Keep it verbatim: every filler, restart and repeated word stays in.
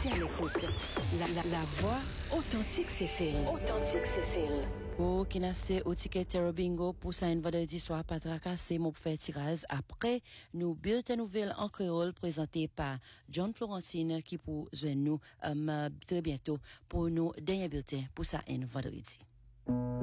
Restez à l'écoute. La, la, la voix authentique Cécile. Authentique Cécile. Pour qui n'a c'est au ticket Terror Bingo pour ça une vendredi soir pas tracasser mon faire tirage après nous bulletin nouvelle en créole présenté par John Florentine qui pour joindre nous um, très bientôt pour nous dernier bulletin pour ça une vendredi.